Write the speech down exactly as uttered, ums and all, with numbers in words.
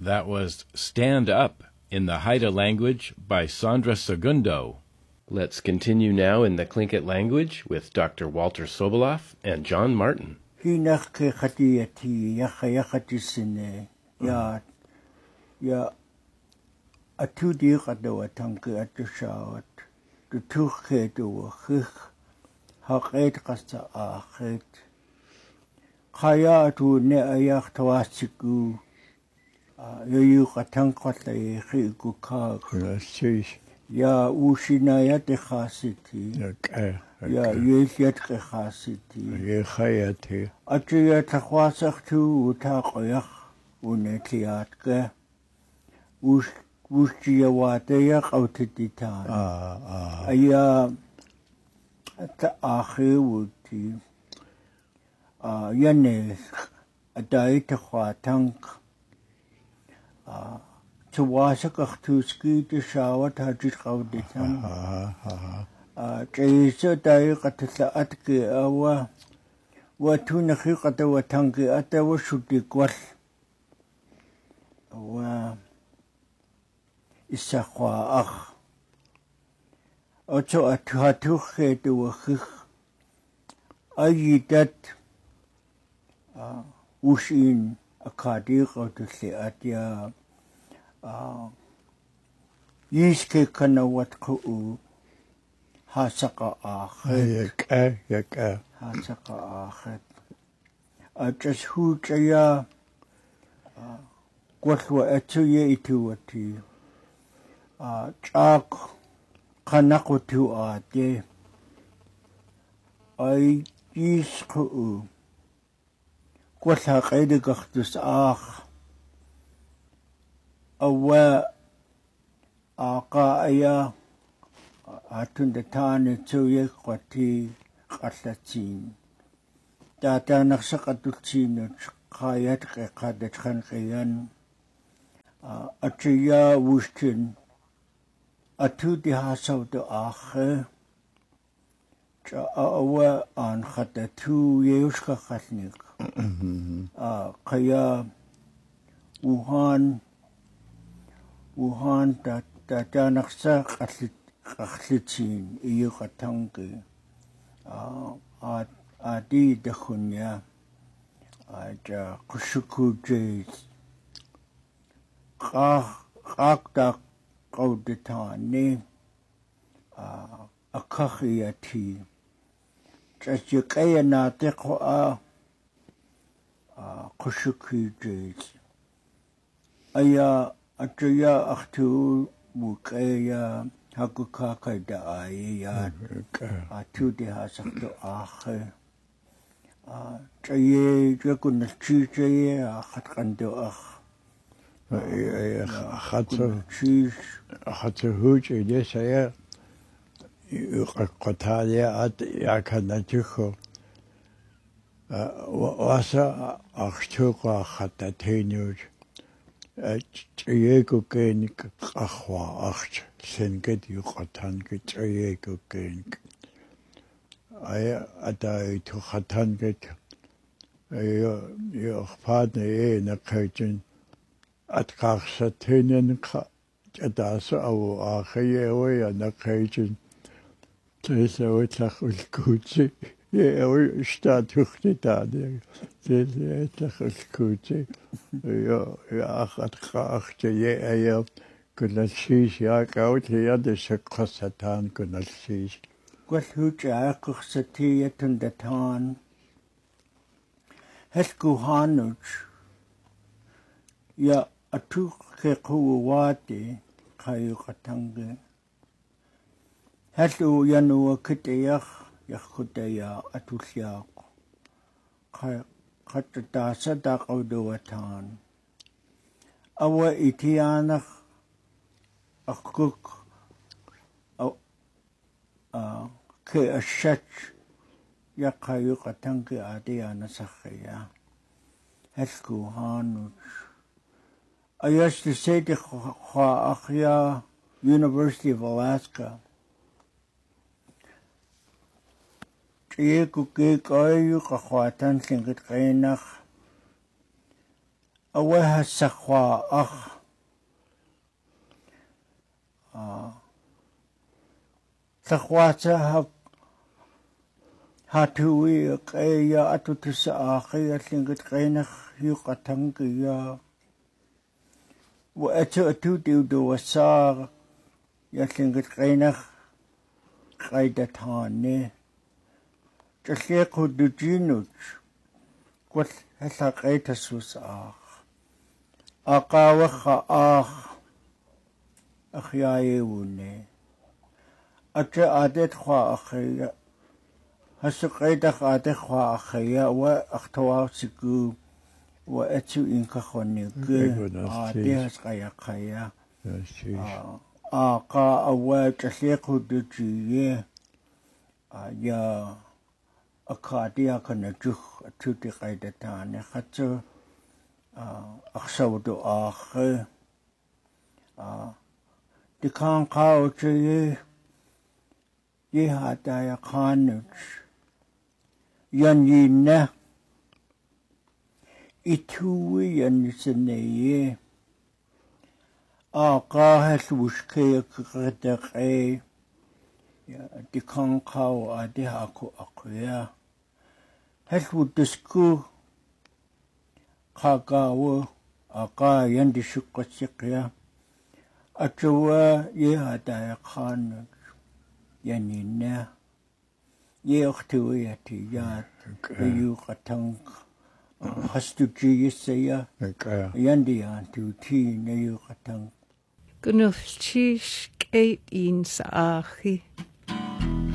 That was Stand Up in the Haida language by Sandra Segundo. Let's continue now in the Tlingit language with Doctor Walter Soboleff and John Martin. Hinach ke khatiyati yakha yakhatisine ya ya atudi qadawa tanke atushaat tutukhe tu khikh haqet qasta akhet khayatu ne ayakh tawasiku yoyu qatan qatay khiku ka Shish. ya ushina yate khasiti Okay. ya yeshat khasiti Ye khayati. Atiya takhwasakh tu utaqoyakh unetiatka ush ushtiya wataya qawtitan Ah, ah. aya ta akhiwuti ah yane adai takhwatank ah tawasakh tuski te shawat hajit qawditan Ah, ah. ah tayisa dai qatla atke awa واتونا خيقة وتنقي أتا وشدي قول و إساقوا أخ أتو أتوهاتو خيط وخيخ أيدت وشين أكاديق أو تسليئات يا يسكي كنوات قؤو هاسقا آخر يكا يكا هاسقا آخر أجس هوجيا قوة أتوية إتواتي جاك قنقوتو آتي أي يسقو قوة قيد قختس آخ أوا آقا أيا atun da tane tsuye kwati qatlatin tata naqsaqatultin qayat qadat khanqiyan atiya wushtin atudi hasawd akhe cha awa an khatatu yushka khatnik a qaya wuhan wuhan tata naqsa qatlit Qachlitin iyo katangi a adi dakhunya aja kushuku jez qaq qaqta qawditani akakhiyati chachikaya natiqo a kushuku jez aya atya akhtu mukaya Hakuka kaida ayya atu de hasakto akhe a chaye jakun chiche a khatkando akh خاطر chish خاطر هوج إليس يا قطاليا أت يا كنتيخو واسا أختوقا خطتينيوج تيجو كينك أخوا أخت سنكت يقطن كتيجو كينك أي أداي تخطن كت أي يخفادني إيه نكيجن أتكاخستينن خ جداس أو آخيه ويا نكيجن تيسوي تخل كوتشي يا اشتات اختي تاني تيسوي تخل كوتشي يا يا أخت أختي يا يا كنا الشيش يا كوت هي دش قصتان كنا الشيش قل هوجا قصتية دتان هسكو هانوج يا أتوك قواتي خايو قتنغ هسو ينو كتيخ يخديا أتوسياق قد تصدق ودوتان أو إتيانخ أخوك أو كأشتش يقايو قتنك آديانا سخيا هسكو هانوش أيش تسيدي خوا أخيا University of Alaska Chiku kik ayu kakhwatan singkit kainakh awaha sakwa ach ah sakwa ha hatui kaya atutusa akhi atlingit kainach yuqatangiya wa atu atu do wasar yatlingit kainach qaidatane tlequ dujinuch kwal halaqaitasus ah aqawaha ah akhyaayewune atra adet khwa akhya hasqaidakh adet khwa akhya wa akhtawaasiku wa atu inkakhoniku ade hasqaya khaya aqa awa tlequ dujiye ya akadia kana juh tuti qaidatane khatsu akhsawdu akh ah dikan qao che ye hata ya khanuch yan yinna ituwi yan sineye aqa halwushke qadaqe ya dikan qao ade aku aqya halwudisku qaqawo aqa yandi shuqqasiqya achawa ye hata khan yanina ye ukhtiwiyati ya yu qatang hastuji yisaya yandi antu ti ne yu qatang Gunufchish eight in saachi